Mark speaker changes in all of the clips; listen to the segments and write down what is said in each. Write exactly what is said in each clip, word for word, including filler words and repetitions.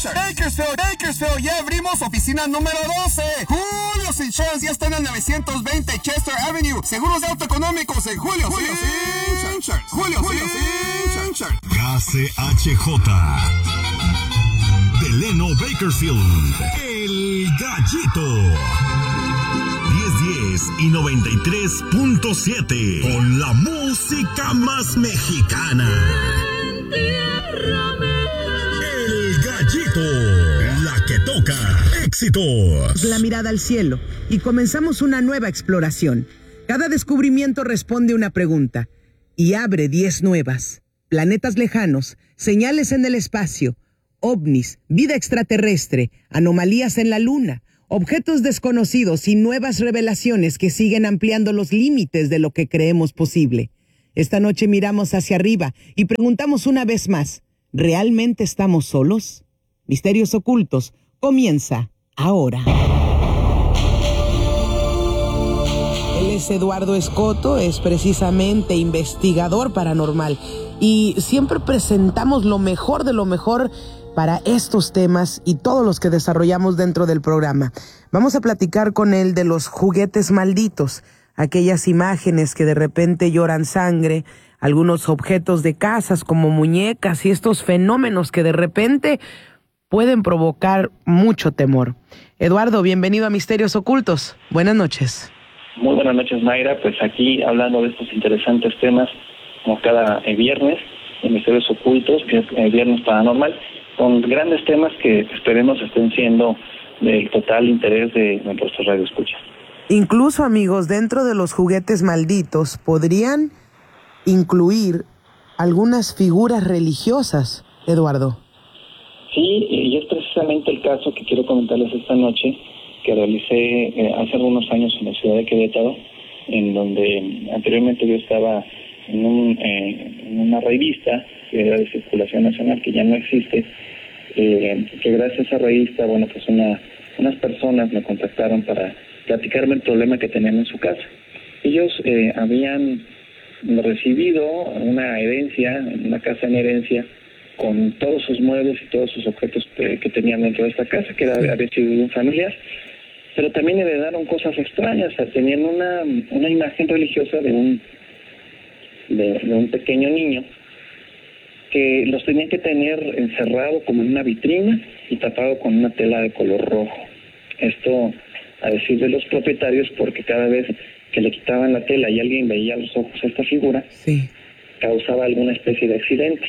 Speaker 1: Bakersfield, Bakersfield, ya abrimos oficina número doce. Julio's Insurance ya está en el novecientos veinte Chester Avenue. Seguros de auto económicos en Julio's Insurance. Julio's Insurance.
Speaker 2: K C H J. Delano Bakersfield. El Gallito. diez diez y noventa y tres punto siete. Con la música más mexicana. El Gallito, la que toca éxitos.
Speaker 3: La mirada al cielo y comenzamos una nueva exploración. Cada descubrimiento responde una pregunta y abre diez nuevas. Planetas lejanos, señales en el espacio, ovnis, vida extraterrestre, anomalías en la luna, objetos desconocidos y nuevas revelaciones que siguen ampliando los límites de lo que creemos posible. Esta noche miramos hacia arriba y preguntamos una vez más, ¿realmente estamos solos? Misterios Ocultos comienza ahora. Él es Eduardo Escoto, es precisamente investigador paranormal y siempre presentamos lo mejor de lo mejor para estos temas y todos los que desarrollamos dentro del programa. Vamos a platicar con él de los juguetes malditos, aquellas imágenes que de repente lloran sangre, algunos objetos de casas como muñecas y estos fenómenos que de repente pueden provocar mucho temor. Eduardo, bienvenido a Misterios Ocultos. Buenas noches.
Speaker 4: Muy buenas noches, Mayra. Pues aquí hablando de estos interesantes temas, como cada eh, viernes, en Misterios Ocultos, que es eh, Viernes Paranormal, con grandes temas que esperemos estén siendo del total interés de nuestros radioescuchas.
Speaker 3: Incluso, amigos, dentro de los juguetes malditos podrían incluir algunas figuras religiosas, Eduardo.
Speaker 4: Sí, y es precisamente el caso que quiero comentarles esta noche, que realicé eh, hace algunos años en la ciudad de Querétaro, en donde anteriormente yo estaba en, un, eh, en una revista que era de circulación nacional, que ya no existe, eh, que gracias a esa revista, bueno, pues una, unas personas me contactaron para platicarme el problema que tenían en su casa. Ellos eh, habían recibido una herencia, una casa en herencia, con todos sus muebles y todos sus objetos que, que tenían dentro de esta casa, que era, había sido de un familiar, pero también heredaron cosas extrañas. O sea, tenían una, una imagen religiosa de un, de, de un pequeño niño, que los tenían que tener encerrado como en una vitrina y tapado con una tela de color rojo. Esto, a decir de los propietarios, porque cada vez que le quitaban la tela y alguien veía los ojos a esta figura, sí, causaba alguna especie de accidente.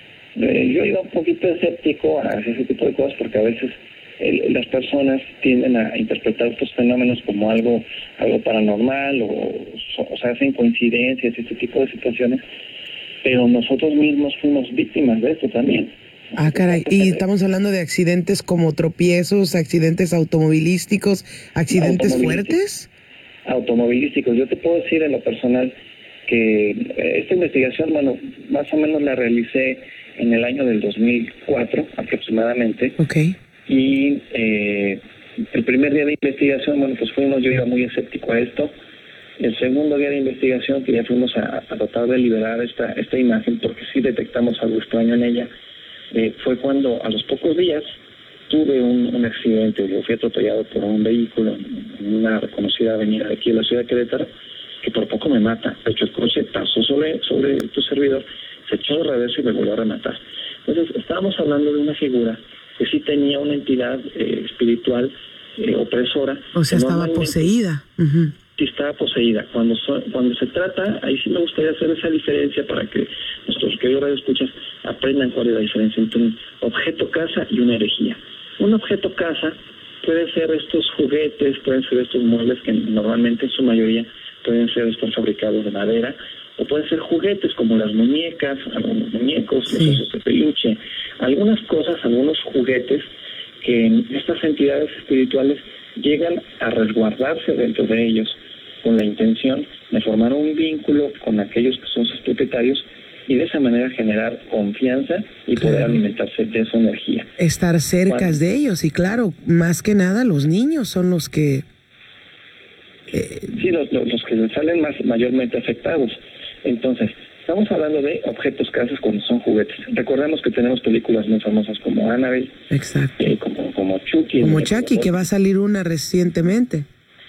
Speaker 4: Eh, yo iba un poquito escéptico a ese tipo de cosas, porque a veces el, las personas tienden a interpretar estos fenómenos como algo algo paranormal, o, o sea, hacen coincidencias, este tipo de situaciones, pero nosotros mismos fuimos víctimas de esto también.
Speaker 3: Ah, caray, y estamos hablando de accidentes como tropiezos, accidentes automovilísticos, accidentes fuertes.
Speaker 4: Automovilísticos. Yo te puedo decir en lo personal que esta investigación, bueno, más o menos la realicé en el año del dos mil cuatro aproximadamente.
Speaker 3: Okay.
Speaker 4: Y eh, el primer día de investigación, bueno, pues fuimos, yo iba muy escéptico a esto. El segundo día de investigación, que ya fuimos a, a tratar de liberar esta esta imagen, porque sí detectamos algo extraño en ella, eh, fue cuando a los pocos días tuve un, un accidente. Yo fui atropellado por un vehículo en una reconocida avenida de aquí en la ciudad de Querétaro, que por poco me mata. De hecho, el coche pasó sobre, sobre tu servidor, se echó de reverso y me volvió a rematar. Entonces, estábamos hablando de una figura que sí tenía una entidad eh, espiritual eh, opresora.
Speaker 3: O sea, estaba poseída. Uh-huh.
Speaker 4: Sí, estaba poseída. Cuando, so, cuando se trata, ahí sí me gustaría hacer esa diferencia para que nuestros queridos radioescuchas aprendan cuál es la diferencia entre un objeto casa y una herejía. Un objeto casa pueden ser estos juguetes, pueden ser estos muebles que normalmente en su mayoría pueden ser estos fabricados de madera, o pueden ser juguetes como las muñecas, algunos muñecos, sí, los osos de peluche, algunas cosas, algunos juguetes que estas entidades espirituales llegan a resguardarse dentro de ellos con la intención de formar un vínculo con aquellos que son sus propietarios y de esa manera generar confianza y claro, poder alimentarse de su energía.
Speaker 3: Estar cerca bueno, de ellos y claro, más que nada los niños son los que...
Speaker 4: Eh... Sí, los, los, los que salen más mayormente afectados. Entonces, Estamos hablando de objetos casas cuando son juguetes. Recordemos que tenemos películas muy famosas como Annabelle,
Speaker 3: exacto,
Speaker 4: eh, como, como Chucky.
Speaker 3: Como Chucky, que va a salir una recientemente.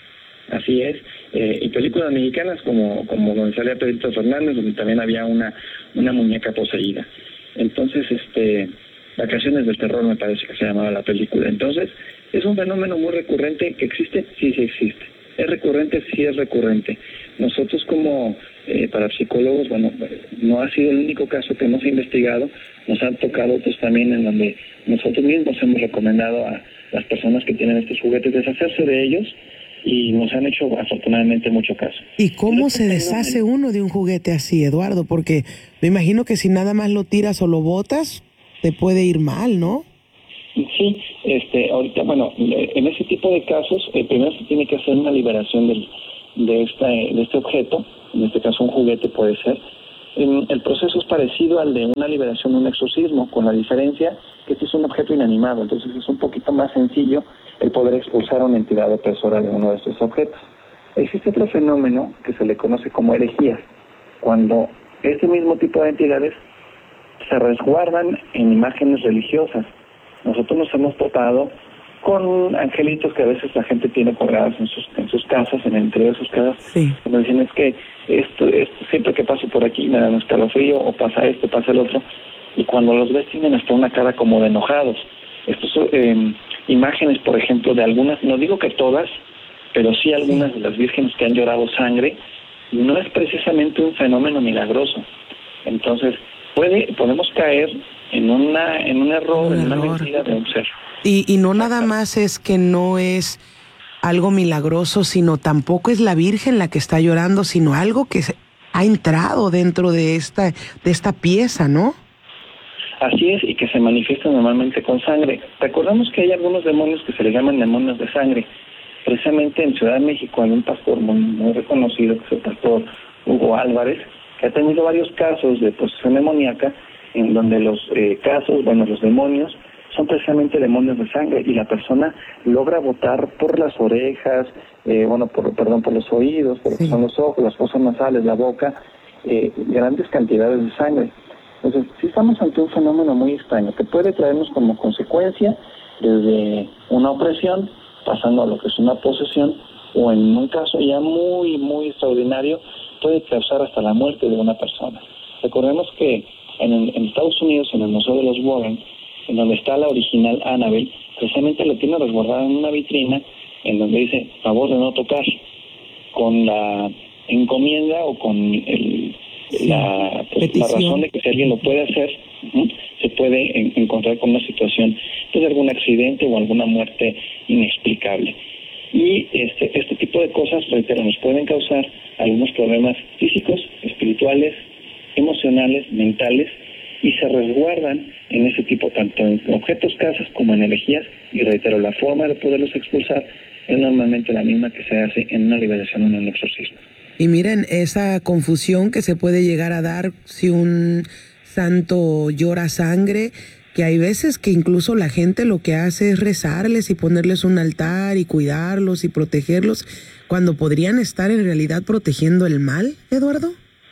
Speaker 4: Así es, eh, y películas mexicanas como, como donde salía Pedrito Fernández, donde también había una, una muñeca poseída. Entonces, este, Vacaciones del Terror me parece que se llamaba la película. Entonces, es un fenómeno muy recurrente que existe, sí, sí existe. Es recurrente, sí es recurrente. Nosotros como eh, parapsicólogos, bueno, no ha sido el único caso que hemos investigado, nos han tocado otros también en donde nosotros mismos hemos recomendado a las personas que tienen estos juguetes deshacerse de ellos y nos han hecho afortunadamente mucho caso.
Speaker 3: ¿Y cómo se deshace uno de un juguete así, Eduardo? Porque me imagino que si nada más lo tiras o lo botas, te puede ir mal, ¿no?
Speaker 4: Sí, este, ahorita, bueno, en ese tipo de casos, eh, primero se tiene que hacer una liberación del, de, esta, de este objeto, en este caso un juguete puede ser. En, el proceso es parecido al de una liberación de un exorcismo, con la diferencia que este es un objeto inanimado, entonces es un poquito más sencillo el poder expulsar a una entidad opresora de uno de estos objetos. Existe otro fenómeno que se le conoce como herejías, cuando este mismo tipo de entidades se resguardan en imágenes religiosas. Nosotros nos hemos topado con angelitos que a veces la gente tiene colgados en sus en sus casas, en el interior de sus casas.
Speaker 3: Sí.
Speaker 4: Nos dicen, es que esto, esto siempre que paso por aquí me da un escalofrío, o pasa esto, pasa el otro. Y cuando los ves tienen hasta una cara como de enojados. Estas son eh, imágenes, por ejemplo, de algunas, no digo que todas, pero sí algunas de las vírgenes que han llorado sangre, y no es precisamente un fenómeno milagroso. Entonces, puede podemos caer en una en un error, un en error. una mentira de un ser.
Speaker 3: Y, y no nada más es que no es algo milagroso, sino tampoco es la Virgen la que está llorando, sino algo que se ha entrado dentro de esta de esta pieza, ¿no?
Speaker 4: Así es, y que se manifiesta normalmente con sangre. Recordemos que hay algunos demonios que se le llaman demonios de sangre. Precisamente en Ciudad de México hay un pastor muy, muy reconocido, que es el pastor Hugo Álvarez, que ha tenido varios casos de posesión demoníaca, en donde los eh, casos, bueno, los demonios, son precisamente demonios de sangre, y la persona logra botar por las orejas, eh, bueno, por, perdón, por los oídos, por lo que son los ojos, las fosas nasales, la boca, eh, grandes cantidades de sangre. Entonces, sí estamos ante un fenómeno muy extraño, que puede traernos como consecuencia desde una opresión, pasando a lo que es una posesión, o en un caso ya muy, muy extraordinario, puede causar hasta la muerte de una persona. Recordemos que en, en Estados Unidos, en el Museo de los Warren, en donde está la original Annabelle, precisamente la tiene resguardada en una vitrina, en donde dice, favor de no tocar, con la encomienda o con el... La, pues, la razón de que si alguien lo puede hacer, uh-huh, se puede en, encontrar con una situación pues, de algún accidente o alguna muerte inexplicable. Y este, este tipo de cosas, reitero, nos pueden causar algunos problemas físicos, espirituales, emocionales, mentales, y se resguardan en ese tipo, tanto en objetos casas como en energías, y reitero, la forma de poderlos expulsar es normalmente la misma que se hace en una liberación o en un exorcismo.
Speaker 3: Y miren, esa confusión que se puede llegar a dar si un santo llora sangre, que hay veces que incluso la gente lo que hace es rezarles y ponerles un altar y cuidarlos y protegerlos, cuando podrían estar en realidad protegiendo el mal, Eduardo.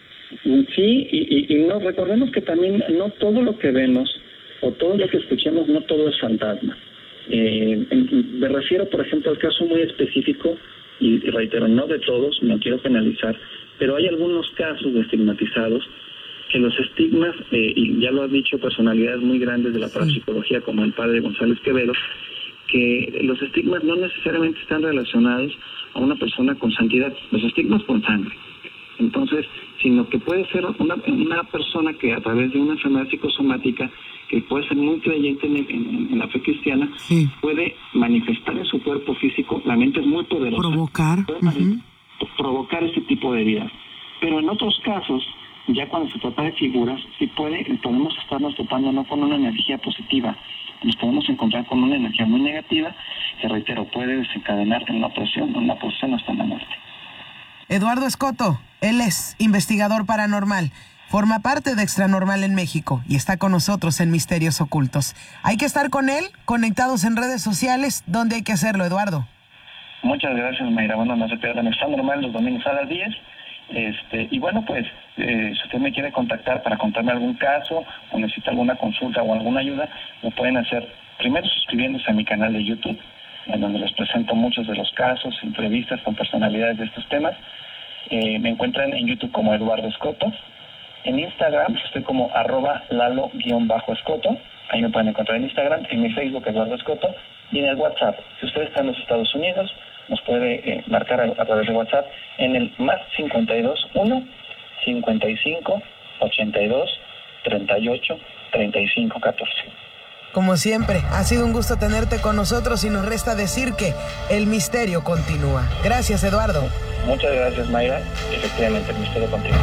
Speaker 4: Sí, y, y, y no recordemos que también no todo lo que vemos o todo lo que escuchemos, no todo es fantasma. Eh, me refiero, por ejemplo, al caso muy específico, y reitero, no de todos, no quiero penalizar, pero hay algunos casos de estigmatizados que los estigmas, eh, y ya lo han dicho personalidades muy grandes de la parapsicología como el padre González Quevedo, que los estigmas no necesariamente están relacionados a una persona con santidad, los estigmas con sangre. Entonces, sino que puede ser una, una persona que a través de una enfermedad psicosomática, que puede ser muy creyente en, en, en la fe cristiana, sí, puede manifestar en su cuerpo físico, la mente es muy poderosa,
Speaker 3: provocar,
Speaker 4: puede
Speaker 3: uh-huh.
Speaker 4: provocar este tipo de heridas. Pero en otros casos, ya cuando se trata de figuras, sí puede, podemos estarnos topando no con una energía positiva, nos podemos encontrar con una energía muy negativa, que reitero, puede desencadenar en una opresión, una posesión hasta la muerte.
Speaker 3: Eduardo Escoto, él es investigador paranormal, forma parte de Extranormal en México y está con nosotros en Misterios Ocultos. Hay que estar con él, conectados en redes sociales. ¿Dónde hay que hacerlo, Eduardo?
Speaker 4: Muchas gracias, Mayra. Bueno, no se pierdan Extranormal los domingos a las diez Este, y bueno, pues, eh, si usted me quiere contactar para contarme algún caso o necesita alguna consulta o alguna ayuda, lo pueden hacer primero suscribiéndose a mi canal de YouTube, en donde les presento muchos de los casos, entrevistas con personalidades de estos temas. Eh, me encuentran en YouTube como Eduardo Escoto. En Instagram estoy como arroba lalo-escoto. Ahí me pueden encontrar en Instagram, en mi Facebook Eduardo Escoto. Y en el WhatsApp, si usted está en los Estados Unidos, nos puede eh, marcar a, a través de WhatsApp en el más cincuenta y dos uno, cincuenta y cinco, ochenta y dos, treinta y ocho, treinta y cinco, catorce.
Speaker 3: Como siempre, ha sido un gusto tenerte con nosotros y nos resta decir que el misterio continúa. Gracias, Eduardo.
Speaker 4: Muchas gracias, Mayra. Efectivamente, el misterio continúa.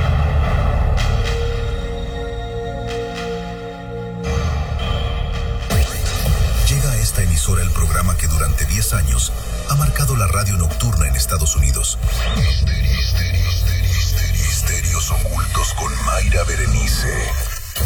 Speaker 2: Llega a esta emisora el programa que durante diez años ha marcado la radio nocturna en Estados Unidos. Misterios, misterios, misterios, misterios ocultos con Mayra Berenice.